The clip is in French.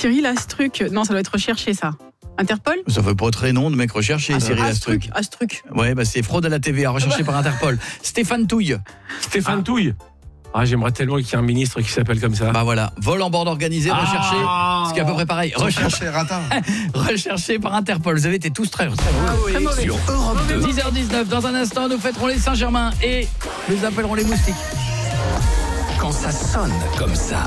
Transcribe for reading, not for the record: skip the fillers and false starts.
Cyril Astruc. Non, ça doit être recherché, ça. Interpol ? Ça fait pas très nom de mec recherché, Cyril Astruc. Astruc. Ouais, c'est fraude à la TVA, recherché par Interpol. Stéphane Touille. Stéphane Touille. Ah, j'aimerais tellement qu'il y ait un ministre qui s'appelle comme ça. Bah voilà, vol en bande organisée, recherché. Ce qui est à peu près pareil. Recherché par Interpol. Vous avez été tous très Très Sur Europe 2. 10h19, dans un instant, nous fêterons les Saint-Germain et nous appellerons les moustiques. Quand ça sonne comme ça.